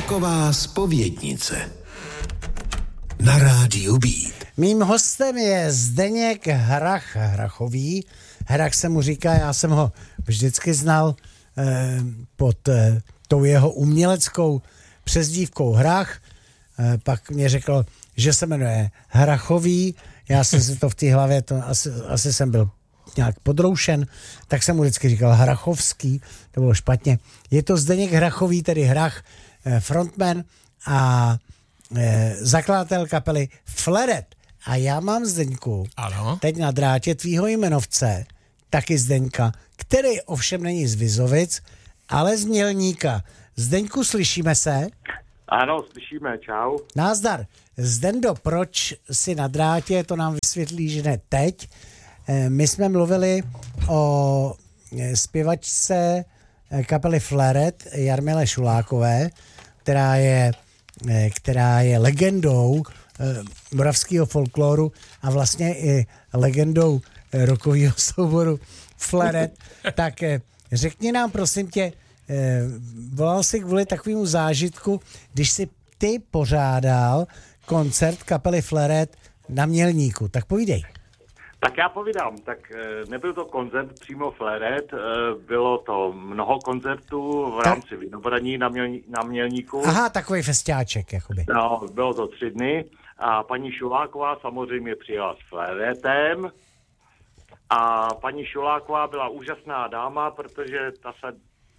Vašková zpovědnice na rádiu Beat. Mým hostem je Zdeněk Hrachový. Hrach se mu říká, já jsem ho vždycky znal pod tou jeho uměleckou přezdívkou Hrach. Pak mě řekl, že se jmenuje Hrachový. Já jsem si to v té hlavě, asi jsem byl nějak podroušen, tak jsem mu vždycky říkal Hrachovský, to bylo špatně. Je to Zdeněk Hrachový, tedy Hrach, frontman a zakladatel kapely Flaret. A já mám, Zdeňku, teď na drátě tvýho jmenovce, taky Zdeňka, který ovšem není z Vizovic, ale z Mělníka. Zdeňku, slyšíme se? Ano, slyšíme, čau. Názdar. Zdendo, proč si na drátě, to nám vysvětlí, že ne teď. My jsme mluvili o zpěvačce kapely Flaret Jarmile Šulákové, která je legendou moravského folkloru a vlastně i legendou rockového souboru Flaret. Tak řekni nám, prosím tě, volal jsi kvůli takovému zážitku, když jsi ty pořádal koncert kapely Flaret na Mělníku. Tak povídej. Tak já povídám, tak nebyl to koncert přímo Flaret, bylo to mnoho koncertů v rámci vynobraní na Mělníku. Aha, takový festiáček, jakoby. No, bylo to 3 dny a paní Šuláková samozřejmě přijela s Flaretem a paní Šuláková byla úžasná dáma, protože ta se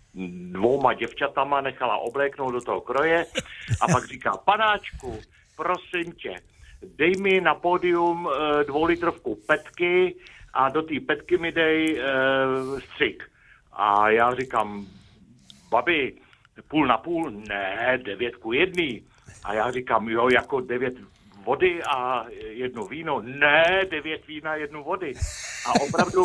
2 děvčatama nechala obléknout do toho kroje a pak říká, panáčku, prosím tě, dej mi na pódium 2litrovku petky a do té petky mi dej střik. A já říkám, babi, 50/50? Ne, 9:1. A já říkám, jo, jako 9 vody a 1 víno? Ne, 9 vína, 1 vody. A opravdu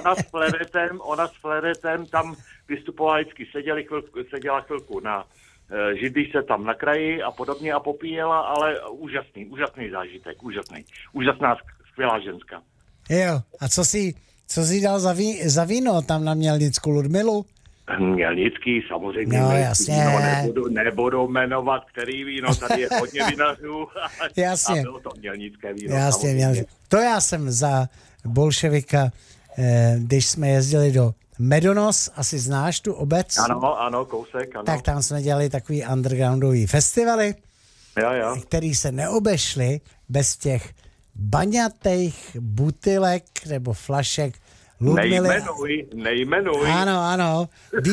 ona s Flaretem tam vystupovala vždycky, seděla chvilku na židli se tam na kraji a podobně a popíjela, ale úžasný zážitek, úžasná, skvělá ženská. Jo, a co jsi dal za víno tam na Mělnicku, Ludmilu? Mělnický, samozřejmě. No, jasně. Nebudu jmenovat, který víno, tady je hodně vinařů. Jasně. A bylo to mělnické víno. Jasně. To já jsem za bolševika, když jsme jezdili do Medonos, asi znáš tu obec? Ano, kousek, ano. Tak tam jsme dělali takový undergroundový festivaly, jo. který se neobešly bez těch baňatých butilek nebo flašek Ludmily. Nejmenuj. Ano.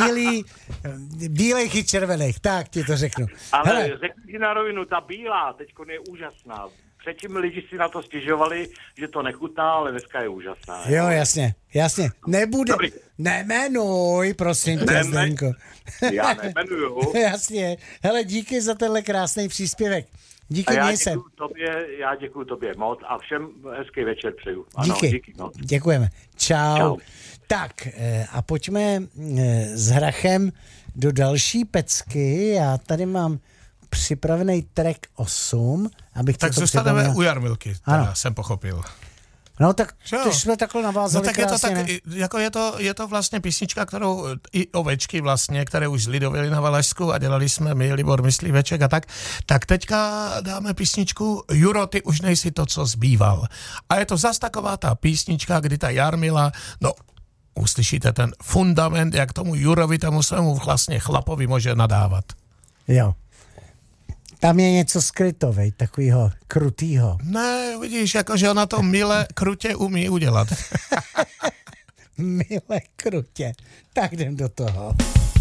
Bílejch i červených, tak ti to řeknu. Ale řekni na rovinu, ta bílá teďko je úžasná. Předtím lidi si na to stěžovali, že to nechutná, ale dneska je úžasná. Jo, jasně. Nebude. Dobrý. Nemenuj, prosím tě, Zdenko. Já nemenuju. Jasně. Hele, díky za tenhle krásný příspěvek. Díky, měj se. Já děkuju tobě moc a všem hezký večer přeju. Ano, díky moc. Děkujeme. Čau. Tak a pojďme s Hrachem do další pecky. Já tady mám připravený track 8, abych tak zůstaneme u Jarmilky, teda jsem pochopil. No tak když jsme takhle navázali krásně, je to vlastně písnička, kterou i ovečky vlastně, které už zlidovili na Valašsku a dělali jsme my, Libor Myslíveček a tak teďka dáme písničku Juro, ty už nejsi to, co zbýval. A je to zas taková ta písnička, kdy ta Jarmila, uslyšíte ten fundament, jak tomu Jurovi, tomu svému vlastně chlapovi může nadávat. Jo. Tam je něco skrytovej, takovýho krutýho. Ne, vidíš, jakože ona to mile krutě umí udělat. Mile krutě. Tak jdem do toho.